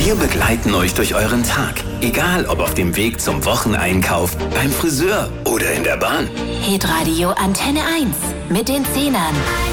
Wir begleiten euch durch euren Tag. Egal, ob auf dem Weg zum Wocheneinkauf, beim Friseur oder in der Bahn. Hitradio Antenne 1 mit den Zehnern.